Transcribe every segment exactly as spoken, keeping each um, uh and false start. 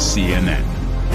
C N N.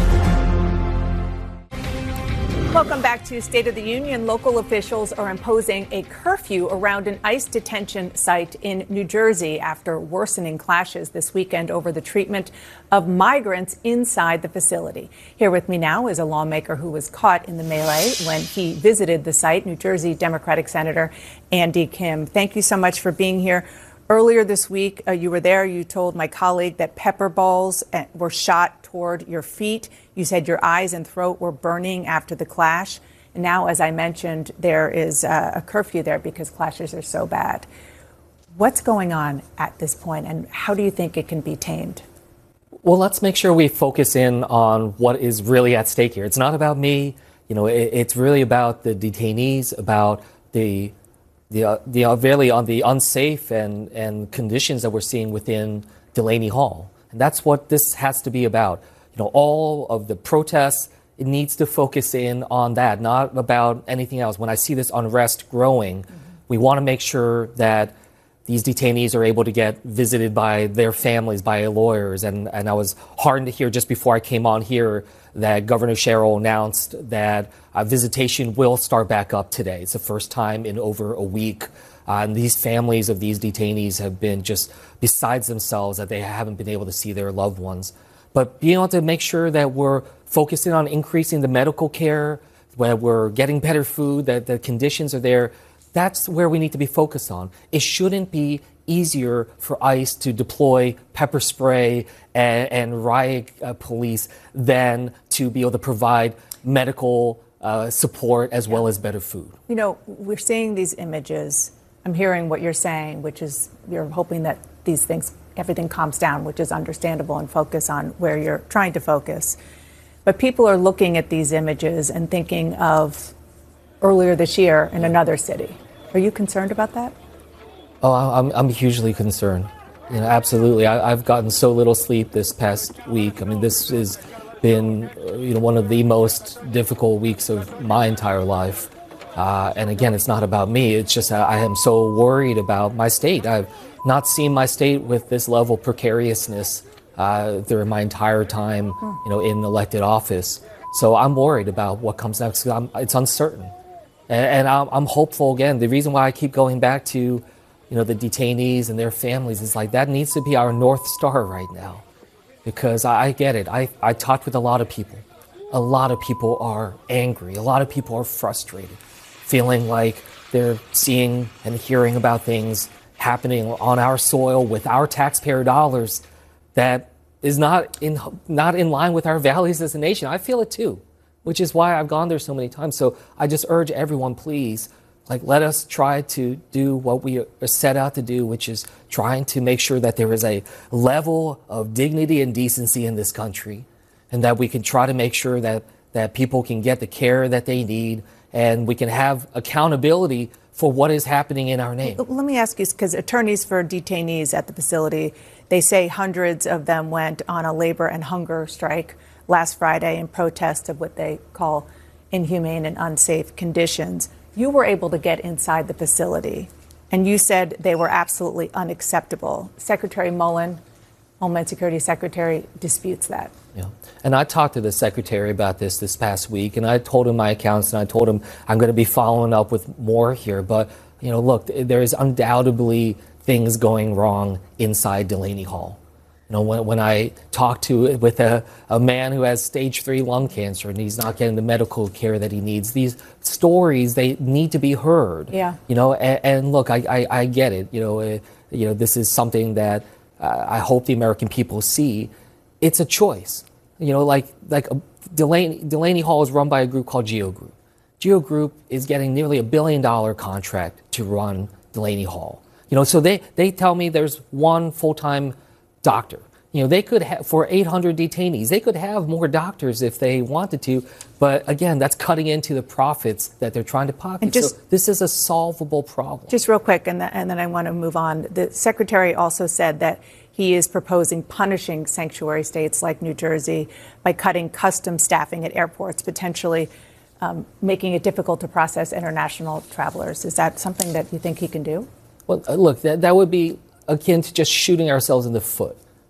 Welcome back to State of the Union. Local officials are imposing a curfew around an ICE detention site in New Jersey after worsening clashes this weekend over the treatment of migrants inside the facility. Here with me now is a lawmaker who was caught in the melee when he visited the site, New Jersey Democratic Senator Andy Kim. Thank you so much for being here. Earlier this week, uh, you were there. You told my colleague that pepper balls uh, were shot toward your feet. You said your eyes and throat were burning after the clash. And now, as I mentioned, there is uh, a curfew there because clashes are so bad. What's going on at this point, and how do you think it can be tamed? Well, let's make sure we focus in on what is really at stake here. It's not about me. You know, it, it's really about the detainees, about the the uh, the uh, really on the unsafe and and conditions that we're seeing within Delaney Hall, and that's what this has to be about. You know, all of the protests, it needs to focus in on that, not about anything else. When I see this unrest growing, mm-hmm. we want to make sure that these detainees are able to get visited by their families, by lawyers. And, and I was heartened to hear just before I came on here that Governor Sherrill announced that uh, visitation will start back up today. It's the first time in over a week. Uh, and these families of these detainees have been just besides themselves that they haven't been able to see their loved ones. But being able to make sure that we're focusing on increasing the medical care, where we're getting better food, that the conditions are there, that's where we need to be focused on. It shouldn't be easier for ICE to deploy pepper spray and, and riot uh, police than to be able to provide medical uh, support as yeah. well as better food. You know, we're seeing these images. I'm hearing what you're saying, which is you're hoping that these things, everything calms down, which is understandable, and focus on where you're trying to focus. But people are looking at these images and thinking of earlier this year in another city. Are you concerned about that? Oh, I'm, I'm hugely concerned. You know, absolutely. I, I've gotten so little sleep this past week. I mean, this has been, you know, one of the most difficult weeks of my entire life. Uh, and again, it's not about me. It's just I am so worried about my state. I've not seen my state with this level of precariousness uh, during my entire time, you know, in elected office. So I'm worried about what comes next. I'm, it's uncertain. And I'm, I'm hopeful again. The reason why I keep going back to, you know, the detainees and their families is like that needs to be our North Star right now, because I, I get it. I, I talked with a lot of people. A lot of people are angry. A lot of people are frustrated, feeling like they're seeing and hearing about things happening on our soil with our taxpayer dollars that is not in not in line with our values as a nation. I feel it too, which is why I've gone there so many times. So I just urge everyone, please, like, let us try to do what we are set out to do, which is trying to make sure that there is a level of dignity and decency in this country, and that we can try to make sure that, that people can get the care that they need, and we can have accountability for what is happening in our name. Let me ask you, because attorneys for detainees at the facility, they say hundreds of them went on a labor and hunger strike last Friday in protest of what they call inhumane and unsafe conditions. You were able to get inside the facility, and you said they were absolutely unacceptable. Secretary Mullen, Homeland Security Secretary, disputes that. Yeah, and I talked to the secretary about this this past week, and I told him my accounts, and I told him I'm going to be following up with more here. But, you know, look, there is undoubtedly things going wrong inside Delaney Hall. You know, when, when I talk to with a, a man who has stage three lung cancer and he's not getting the medical care that he needs, these stories, they need to be heard. Yeah. You know, and, and look, I, I, I get it. You know, uh, you know, this is something that uh, I hope the American people see. It's a choice. You know, like like a, Delaney, Delaney Hall is run by a group called Geo Group. Geo Group is getting nearly a billion dollar contract to run Delaney Hall. You know, so they, they tell me there's one full-time doctor. You know, they could have, for eight hundred detainees, they could have more doctors if they wanted to. But again, that's cutting into the profits that they're trying to pocket. Just, so this is a solvable problem. Just real quick, and, th- and then I want to move on. The secretary also said that he is proposing punishing sanctuary states like New Jersey by cutting custom staffing at airports, potentially um, making it difficult to process international travelers. Is that something that you think he can do? Well, look, that, that would be akin to just shooting ourselves in the foot.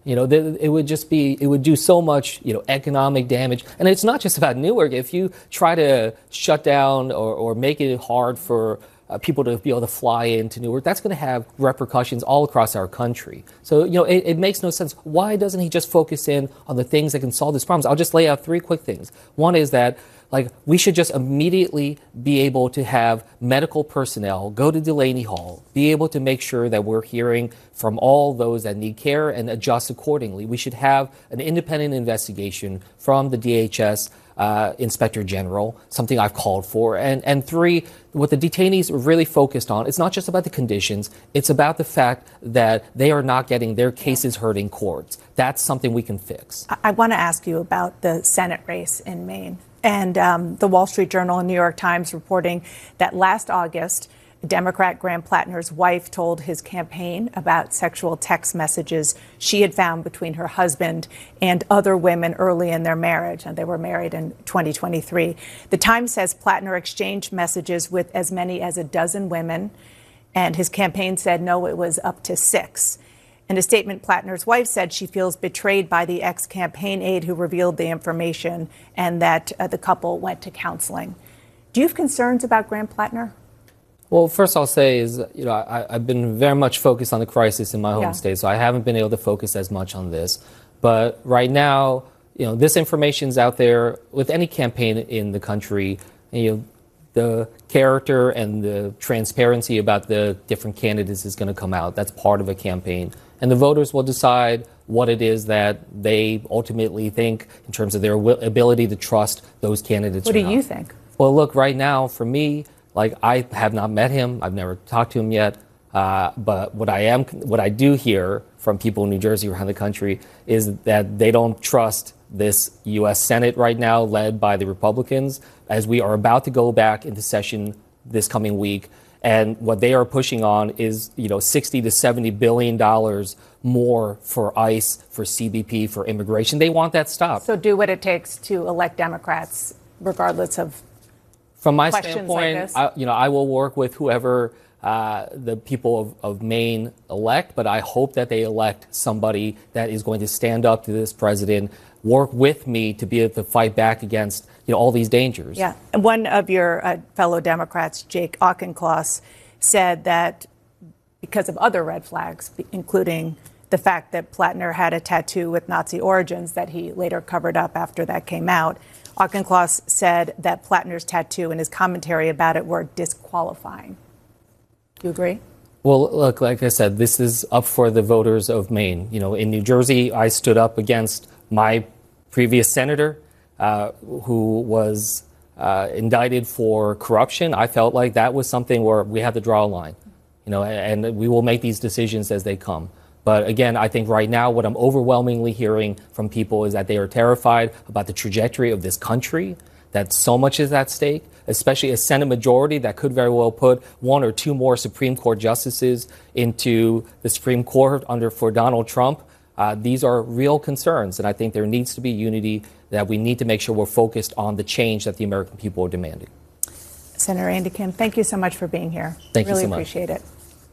You know, th- it would just be, it would do so much, you know, economic damage. And it's not just about Newark. If you try to shut down or, or make it hard for uh, people to be able to fly into Newark, that's going to have repercussions all across our country. So, you know, it, it makes no sense. Why doesn't he just focus in on the things that can solve these problems? I'll just lay out three quick things. One is that, like, we should just immediately be able to have medical personnel go to Delaney Hall, be able to make sure that we're hearing from all those that need care and adjust accordingly. We should have an independent investigation from the D H S uh, Inspector General, something I've called for. And, and three, what the detainees are really focused on, it's not just about the conditions, it's about the fact that they are not getting their cases heard in courts. That's something we can fix. I, I want to ask you about the Senate race in Maine. And um, the Wall Street Journal and New York Times reporting that last August, Democrat Graham Plattner's wife told his campaign about sexual text messages she had found between her husband and other women early in their marriage, and they were married in twenty twenty-three. The Times says Plattner exchanged messages with as many as a dozen women, and his campaign said, no, it was up to six. In a statement, Plattner's wife said she feels betrayed by the ex-campaign aide who revealed the information and that uh, the couple went to counseling. Do you have concerns about Graham Plattner? Well, first I'll say is, you know, I, I've been very much focused on the crisis in my home yeah. state, so I haven't been able to focus as much on this. But right now, you know, this information's out there with any campaign in the country. You know, the character and the transparency about the different candidates is going to come out. That's part of a campaign. And the voters will decide what it is that they ultimately think in terms of their ability to trust those candidates. What do you think? Well, look, right now, for me, like, I have not met him. I've never talked to him yet. Uh, but what I am, what I do hear from people in New Jersey, around the country, is that they don't trust this U S Senate right now, led by the Republicans, as we are about to go back into session this coming week. And what they are pushing on is, you know, sixty to seventy billion dollars more for ICE, for C B P, for immigration. They want that stopped. So do what it takes to elect Democrats, regardless of From my questions standpoint, like this? I, you know, I will work with whoever uh, the people of, of Maine elect, but I hope that they elect somebody that is going to stand up to this president, work with me to be able to fight back against, you know, all these dangers. Yeah. And one of your uh, fellow Democrats, Jake Auchincloss, said that because of other red flags, including the fact that Plattner had a tattoo with Nazi origins that he later covered up after that came out, Auchincloss said that Plattner's tattoo and his commentary about it were disqualifying. Do you agree? Well, look, like I said, this is up for the voters of Maine. You know, in New Jersey, I stood up against my previous senator uh, who was uh, indicted for corruption. I felt like that was something where we had to draw a line, you know, and, and we will make these decisions as they come. But again, I think right now what I'm overwhelmingly hearing from people is that they are terrified about the trajectory of this country, that so much is at stake, especially a Senate majority that could very well put one or two more Supreme Court justices into the Supreme Court under for Donald Trump. Uh, these are real concerns, and I think there needs to be unity, that we need to make sure we're focused on the change that the American people are demanding. Senator Andy Kim, thank you so much for being here. Thank really you so much. Appreciate it.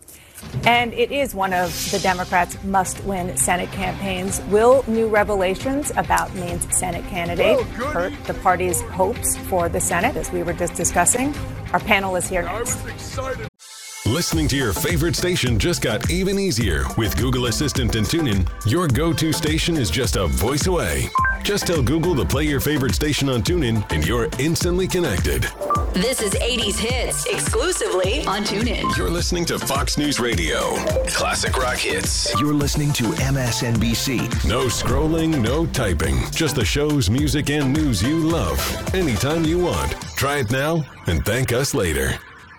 And it is one of the Democrats' must-win Senate campaigns. Will new revelations about Maine's Senate candidate oh, hurt the party's hopes for the Senate, as we were just discussing? Our panel is here next. I was excited. Listening to your favorite station just got even easier. With Google Assistant and TuneIn, your go-to station is just a voice away. Just tell Google to play your favorite station on TuneIn, and you're instantly connected. This is eighties Hits, exclusively on TuneIn. You're listening to Fox News Radio. Classic rock hits. You're listening to M S N B C. No scrolling, no typing. Just the shows, music, and news you love. Anytime you want. Try it now and thank us later.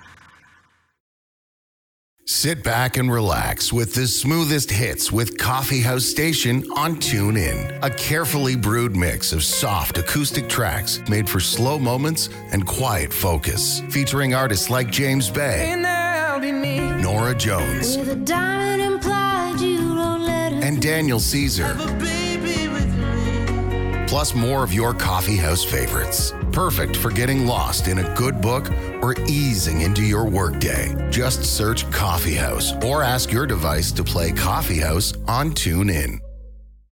Sit back and relax with the smoothest hits with Coffee House Station on TuneIn. A carefully brewed mix of soft acoustic tracks made for slow moments and quiet focus. Featuring artists like James Bay, Nora Jones, and Daniel Caesar. Plus more of your coffee house favorites. Perfect for getting lost in a good book or easing into your workday. Just search Coffee House or ask your device to play Coffee House on TuneIn.